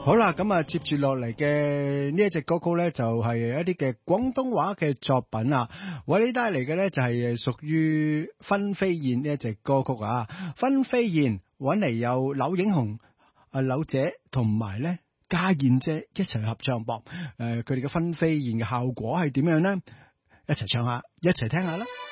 好啦，咁啊，接住落嚟嘅呢一隻歌曲咧，就係一啲嘅廣東話嘅作品啊。為你帶嚟嘅咧就係屬於分飛燕呢一隻歌曲啊。分飛燕搵嚟有柳影紅、柳姐同埋咧家燕姐一齊合唱噃。佢哋嘅分飛燕嘅效果係點樣呢？一齊唱下，一齊聽下啦。